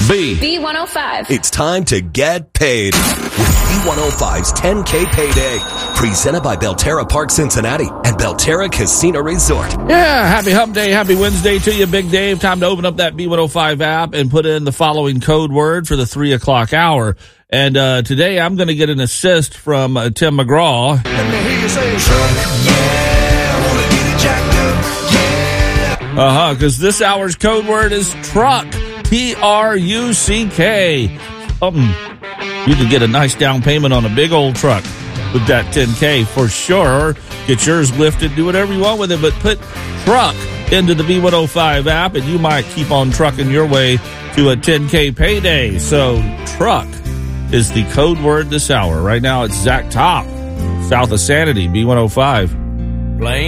B105. It's time to get paid with B105's 10K Payday. Presented by Belterra Park Cincinnati and Belterra Casino Resort. Yeah, happy hump day, happy Wednesday to you, Big Dave. Time to open up that B105 app and put in the following code word for the 3 o'clock hour. And today I'm going to get an assist from Tim McGraw. Let me hear you say truck, yeah, I wanna get it jacked up, yeah. Because this hour's code word is truck, T-R-U-C-K. You could get a nice down payment on a big old truck with that 10K for sure. Get yours lifted, do whatever you want with it, but put truck into the B105 app and you might keep on trucking your way to a 10K payday. So truck is the code word this hour. Right now it's Zach Top, south of Sanity, B105. Blame